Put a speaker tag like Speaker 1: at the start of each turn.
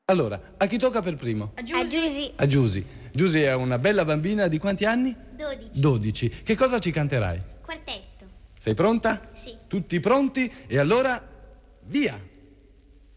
Speaker 1: Allora, a chi tocca per primo?
Speaker 2: A Giusy.
Speaker 1: A Giusy. Giusy è una bella bambina di quanti anni?
Speaker 2: 12.
Speaker 1: 12. Che cosa ci canterai?
Speaker 2: Quartetto.
Speaker 1: Sei pronta?
Speaker 2: Sì.
Speaker 1: Tutti pronti? E allora, via!